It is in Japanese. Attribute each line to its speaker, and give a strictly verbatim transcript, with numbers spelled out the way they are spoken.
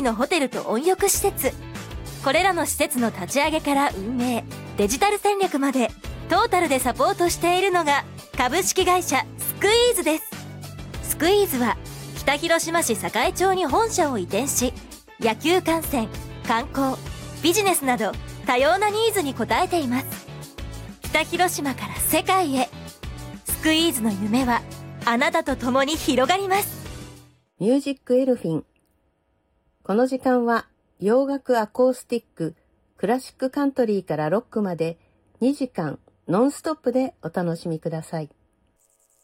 Speaker 1: のホテルと温浴施設、これらの施設の立ち上げから運営、デジタル戦略までトータルでサポートしているのが株式会社スクイーズです。スクイーズは北広島市栄町に本社を移転し、野球観戦、観光、ビジネスなど多様なニーズに応えています。北広島から世界へ、スクイーズの夢はあなたと共に広がります。
Speaker 2: ミュージックエルフィン。この時間は洋楽アコースティック、クラシックカントリーからロックまでにじかんノンストップでお楽しみください。